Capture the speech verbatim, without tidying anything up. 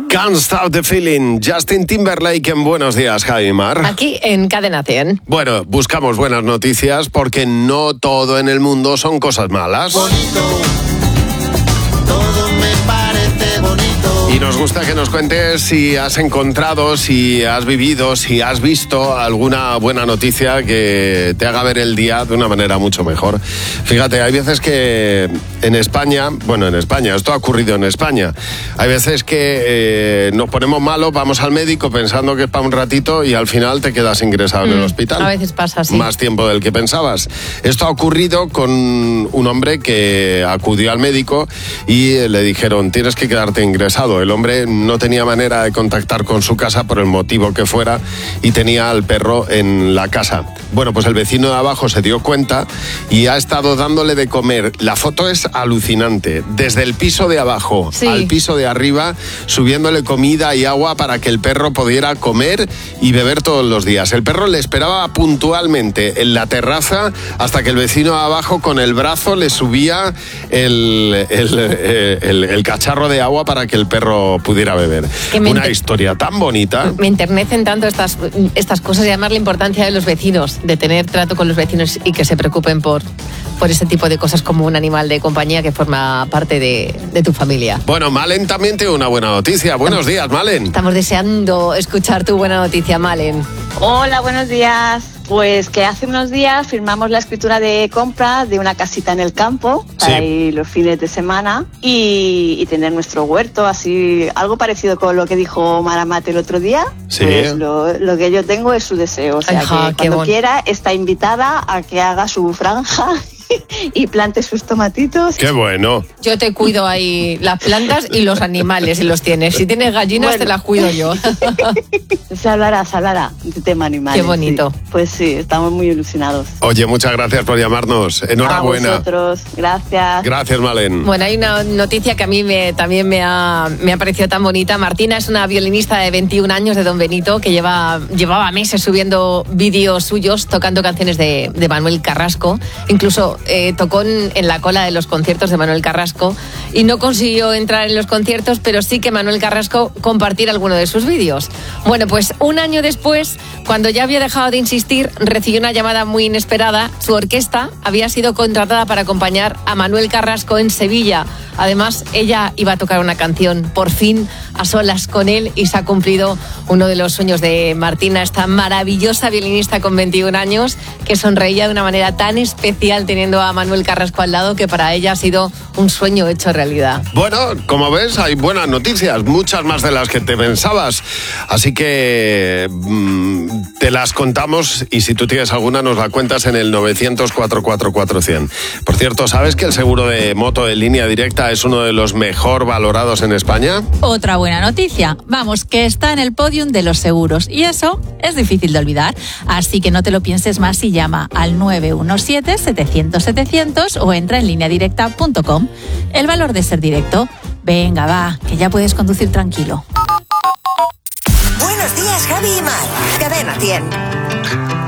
Can't Stop the Feeling, Justin Timberlake en Buenos Días, Javi Mar. Aquí en Cadena cien. Bueno, buscamos buenas noticias porque no todo en el mundo son cosas malas. Bonito, todo me parece bonito. Y nos gusta que nos cuentes si has encontrado, si has vivido, si has visto alguna buena noticia que te haga ver el día de una manera mucho mejor. Fíjate, hay veces que en España, bueno, en España, esto ha ocurrido en España, hay veces que eh, nos ponemos malos, vamos al médico pensando que es para un ratito y al final te quedas ingresado mm, en el hospital. A veces pasa así. Más tiempo del que pensabas. Esto ha ocurrido con un hombre que acudió al médico y le dijeron, tienes que quedarte ingresado. El hombre no tenía manera de contactar con su casa por el motivo que fuera y tenía al perro en la casa. Bueno, pues el vecino de abajo se dio cuenta y ha estado dándole de comer. La foto es alucinante. Desde el piso de abajo sí. al piso de arriba, subiéndole comida y agua para que el perro pudiera comer y beber todos los días. El perro le esperaba puntualmente en la terraza hasta que el vecino de abajo con el brazo le subía el, el, el, el, el cacharro de agua para que el perro pudiera beber. Una inter... historia tan bonita. Me enternecen tanto estas, estas cosas y además la importancia de los vecinos, de tener trato con los vecinos y que se preocupen por, por ese tipo de cosas como un animal de compañía que forma parte de, de tu familia. Bueno, Malen también tiene una buena noticia. Buenos días, Malen. Estamos deseando escuchar tu buena noticia, Malen. Hola, buenos días. Pues que hace unos días firmamos la escritura de compra de una casita en el campo para sí. ir los fines de semana y, y tener nuestro huerto, así algo parecido con lo que dijo Maramate el otro día. Sí. Pues lo, lo que yo tengo es su deseo, o sea Ajá, que cuando bon. quiera está invitada a que haga su franja y plante sus tomatitos. ¡Qué bueno! Yo te cuido ahí las plantas y los animales si los tienes. Si tienes gallinas, bueno. te las cuido yo. Se hablará, se hablará de tema animales. ¡Qué bonito! Sí. Pues sí, estamos muy ilusionados. Oye, muchas gracias por llamarnos. Enhorabuena. A vosotros, gracias. Gracias, Malen. Bueno, hay una noticia que a mí me, también me ha, me ha parecido tan bonita. Martina es una violinista de veintiún años de Don Benito que lleva, llevaba meses subiendo vídeos suyos tocando canciones de, de Manuel Carrasco. Incluso Eh, tocó en, en la cola de los conciertos de Manuel Carrasco y no consiguió entrar en los conciertos, pero sí que Manuel Carrasco compartir alguno de sus vídeos. Bueno, pues un año después, cuando ya había dejado de insistir, recibió una llamada muy inesperada. Su orquesta había sido contratada para acompañar a Manuel Carrasco en Sevilla. Además, ella iba a tocar una canción, por fin, a solas con él, y se ha cumplido uno de los sueños de Martina, esta maravillosa violinista con veintiún años, que sonreía de una manera tan especial teniendo a Manuel Carrasco al lado, que para ella ha sido un sueño hecho realidad. Bueno, como ves, hay buenas noticias, muchas más de las que te pensabas. Así que mmm, te las contamos y si tú tienes alguna nos la cuentas en el novecientos cuatro cuatro cuatro cien. Por cierto, ¿sabes que el seguro de moto en línea directa es uno de los mejor valorados en España? Otra buena noticia. Vamos, que está en el podium de los seguros y eso es difícil de olvidar. Así que no te lo pienses más y llama al nueve uno siete, setecientos, setecientos o entra en línea directa punto com. El valor de ser directo. Venga, va, que ya puedes conducir tranquilo. Buenos días, Javi y Mar. Cadena cien.